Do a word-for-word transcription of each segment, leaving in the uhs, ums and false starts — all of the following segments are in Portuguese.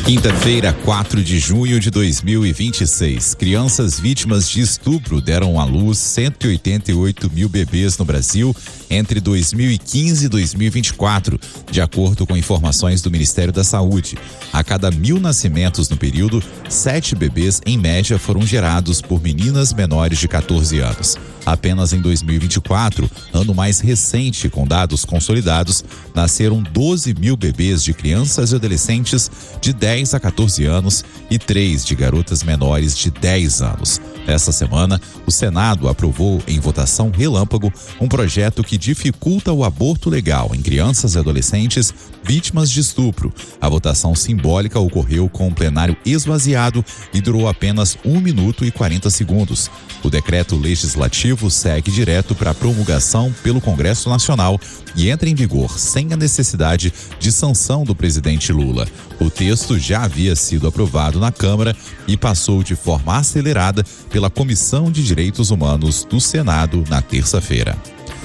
Quinta-feira, quatro de junho de dois mil e vinte e seis. Crianças vítimas de estupro deram à luz cento e oitenta e oito mil bebês no Brasil entre dois mil e quinze e dois mil e vinte e quatro, de acordo com informações do Ministério da Saúde. A cada mil nascimentos no período, sete bebês, em média, foram gerados por meninas menores de quatorze anos. Apenas em dois mil e vinte e quatro, ano mais recente com dados consolidados, nasceram doze mil bebês de crianças e adolescentes de dez a quatorze anos e três de garotas menores de dez anos. Essa semana, o Senado aprovou em votação relâmpago um projeto que dificulta o aborto legal em crianças e adolescentes vítimas de estupro. A votação simbólica ocorreu com o plenário esvaziado e durou apenas um minuto e quarenta segundos. O decreto legislativo segue direto para a promulgação pelo Congresso Nacional e entra em vigor sem a necessidade de sanção do presidente Lula. O texto já havia sido aprovado na Câmara e passou de forma acelerada pela Comissão de Direitos Humanos do Senado na terça-feira.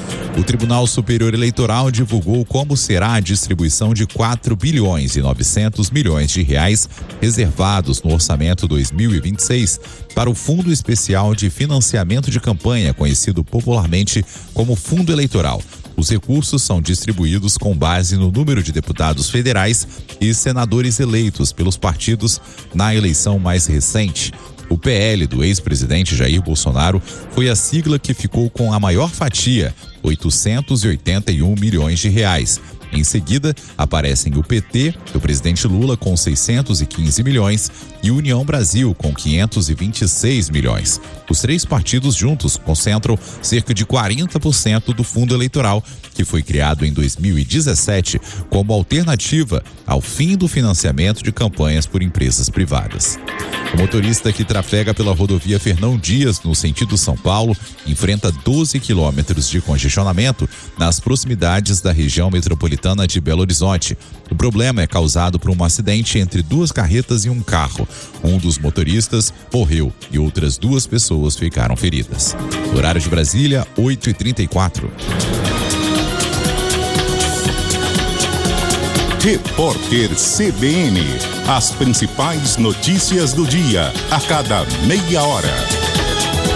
O Tribunal Superior Eleitoral divulgou como será a distribuição de quatro bilhões e novecentos milhões de reais reservados no orçamento dois mil e vinte e seis para o Fundo Especial de Financiamento de Campanha, conhecido popularmente como Fundo Eleitoral. Os recursos são distribuídos com base no número de deputados federais e senadores eleitos pelos partidos na eleição mais recente. O P L do ex-presidente Jair Bolsonaro foi a sigla que ficou com a maior fatia, oitocentos e oitenta e um milhões de reais. Em seguida, aparecem o P T, do presidente Lula, com seiscentos e quinze milhões, e União Brasil, com quinhentos e vinte e seis milhões. Os três partidos juntos concentram cerca de quarenta por cento do fundo eleitoral, que foi criado em dois mil e dezessete como alternativa ao fim do financiamento de campanhas por empresas privadas. O motorista que trafega pela rodovia Fernão Dias, no sentido São Paulo, enfrenta doze quilômetros de congestionamento nas proximidades da região metropolitana de Belo Horizonte. O problema é causado por um acidente entre duas carretas e um carro. Um dos motoristas morreu e outras duas pessoas ficaram feridas. Horário de Brasília, oito e trinta e quatro. Repórter C B N. As principais notícias do dia, a cada meia hora.